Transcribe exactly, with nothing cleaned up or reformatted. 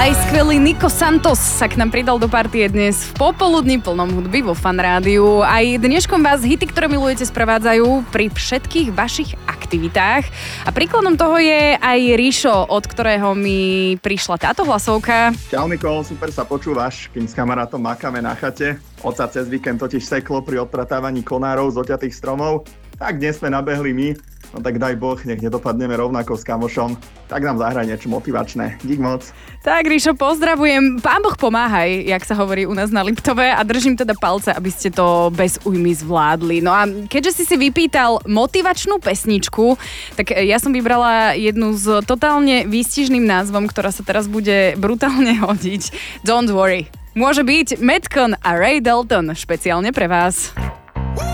Aj skvelý Nico Santos sa k nám pridal do partie dnes v popoludní plnom hudby vo Fan Rádiu. Aj dneškom vás hity, ktoré milujete, sprevádzajú pri všetkých vašich aktivitách. A príkladom toho je aj Rišo, od ktorého mi prišla táto hlasovka. Čau Nikol, super sa počúvaš, kým s kamarátom makáme na chate. Oca cez víkend totiž seklo pri odpratávaní konárov z oťatých stromov. Tak dnes sme nabehli my. No tak daj Boh, nech nedopadneme rovnako s kamošom. Tak nám zahraj niečo motivačné. Dík moc. Tak, Ríšo, pozdravujem. Pán Boh pomáhaj, jak sa hovorí u nás na Liptove, a držím teda palce, aby ste to bez újmy zvládli. No a keďže si si vypýtal motivačnú pesničku, tak ja som vybrala jednu s totálne výstižným názvom, ktorá sa teraz bude brutálne hodiť. Don't worry. Môže byť Madcon a Ray Dalton špeciálne pre vás.